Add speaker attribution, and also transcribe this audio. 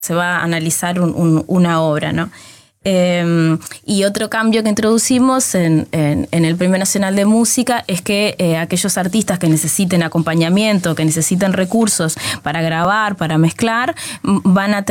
Speaker 1: se va a analizar una obra, ¿no? Y otro cambio que introducimos en el Premio Nacional de Música es que aquellos artistas que necesiten acompañamiento, que necesiten recursos para grabar, para mezclar, van a